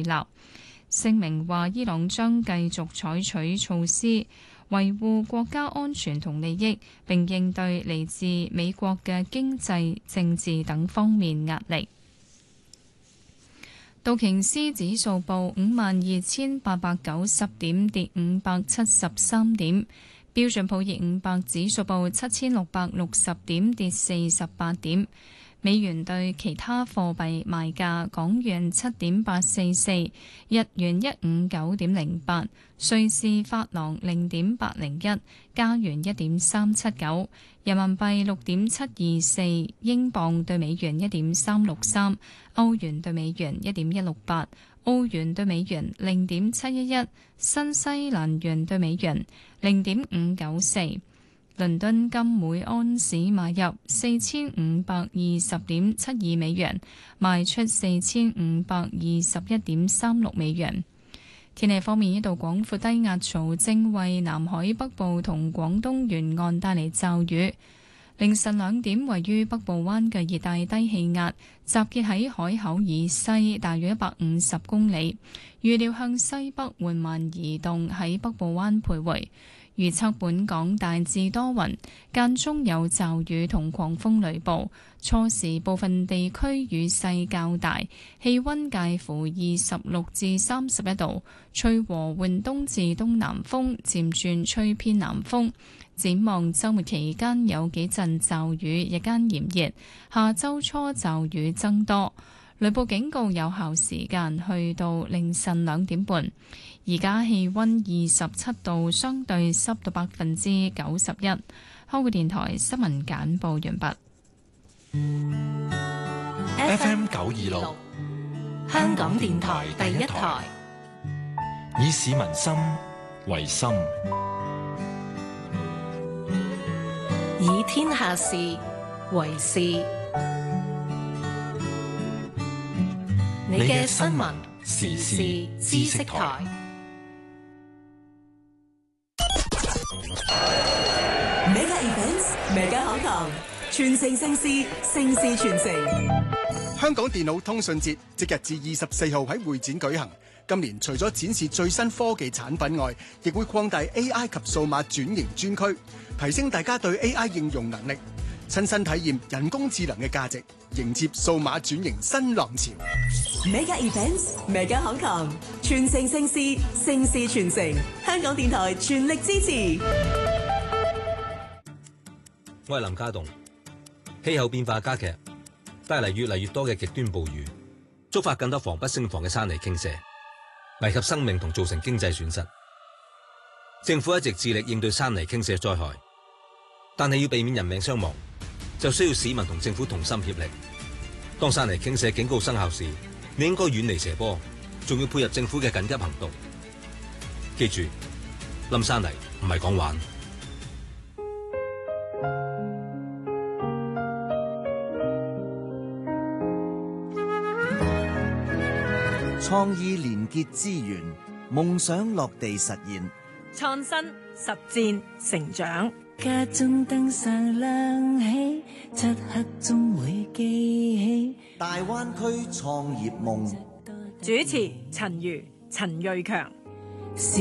立。聲明話，伊朗將繼續採取措施維護國家安全同利益，並應對嚟自美國嘅經濟、政治等方面壓力。道瓊斯指數報52,890點，跌573點；標準普爾500指數報7,660點，跌48點。美元對其他貨幣賣價：港元7.844，日元159.08，瑞士法郎0.801，加元1.379，人民幣6.724，英鎊對美元1.363，歐元對美元1.168，澳元對美元0.711，新西蘭元對美元0.594。倫敦金每安士買入4520.72美元，賣出4521.36美元。天氣方面，一道廣闊低壓槽正為南海北部同廣東沿岸帶嚟驟雨。凌晨2點，位於北部灣嘅熱帶低氣壓集結喺海口以西大約150公里，預料向西北緩慢移動，喺北部灣徘徊。預測本港大致多雲，間中有驟雨同狂風雷暴，初時部分地區雨勢較大，氣溫介乎26至31度，吹和緩東至東南風，漸轉吹偏南風。展望週末期間有幾陣驟雨，日間炎熱，下週初驟雨增多。雷暴警告有效時間去到凌晨2點半。而家氣溫27度，相對濕度91%。香港電台新聞簡報完畢。 FM 926，香港電台第一台，以市民心為心， 以天下事為事。你嘅新聞時事知識台。 Mega Events，Mega 口堂，傳承盛事，盛事傳承。 香港電腦通訊節即日至24號喺會展舉行。今年除咗展示最新科技產品外，亦會擴大 AI 及數碼轉型專區，提升大家對 AI 應用能力，親身體驗人工智能嘅價值，迎接數碼轉型新浪潮。 Mega Events，Mega 口堂，傳承盛事，盛事傳承。香港電台全力支持。 我係林家棟。氣候變化加劇，帶嚟越嚟越多嘅極端暴雨，觸發更多防不勝防嘅山泥傾瀉，危及生命同造成經濟損失。政府一直致力應對山泥傾瀉災害，但係要避免人命傷亡，就需要市民同政府同心協力。當山泥傾瀉警告生效時，你應該遠離斜坡，仲要配合政府嘅緊急行動。記住，冧山泥唔係講玩。 創意連結資源，夢想落地實現， 創新實踐成長。 家中燈上亮起，漆黑中會記起大灣區創業夢。 主持陳如、陳瑞強。